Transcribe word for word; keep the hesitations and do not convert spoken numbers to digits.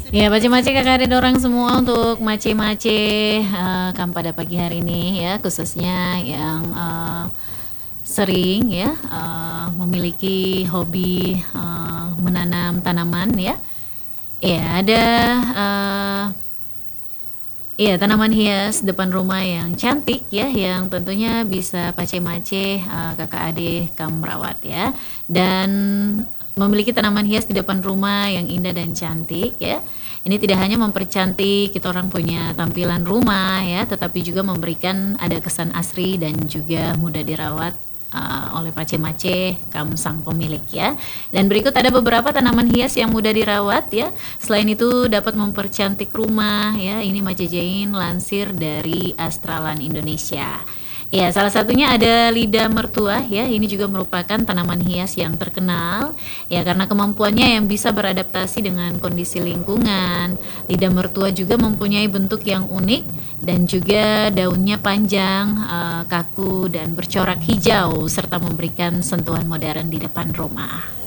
Ya, mace-mace kakak ada orang semua untuk mace-mace eh, kam pada pagi hari ini ya, khususnya yang eh, sering ya eh, memiliki hobi eh, menanam tanaman ya. Ya, ada eh, iya, tanaman hias depan rumah yang cantik ya, yang tentunya bisa pace-mace eh, kakak adik kamu merawat ya. Dan memiliki tanaman hias di depan rumah yang indah dan cantik ya. Ini tidak hanya mempercantik kita orang punya tampilan rumah ya, tetapi juga memberikan ada kesan asri dan juga mudah dirawat uh, oleh pace-mace kamu sang pemilik ya. Dan berikut ada beberapa tanaman hias yang mudah dirawat ya. Selain itu dapat mempercantik rumah ya. Ini majejain lansir dari Astralan Indonesia. Ya, salah satunya ada lidah mertua ya. Ini juga merupakan tanaman hias yang terkenal ya karena kemampuannya yang bisa beradaptasi dengan kondisi lingkungan. Lidah mertua juga mempunyai bentuk yang unik dan juga daunnya panjang, eh, kaku dan bercorak hijau serta memberikan sentuhan modern di depan rumah.